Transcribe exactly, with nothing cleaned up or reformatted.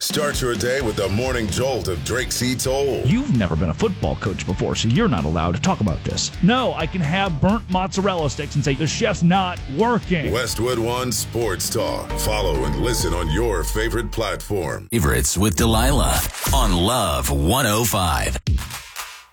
Start your day with the morning jolt of Drake C. Toll. You've never been a football coach before, so you're not allowed to talk about this. No, I can have burnt mozzarella sticks and say the chef's not working. Westwood One Sports Talk. Follow and listen on your favorite platform. Favorites with Delilah on Love one oh five.